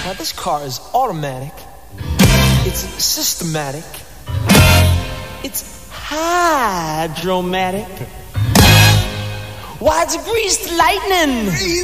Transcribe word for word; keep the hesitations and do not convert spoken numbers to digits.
Now this car is automatic. It's systematic. It's hydromatic. Why, it's greased lightning.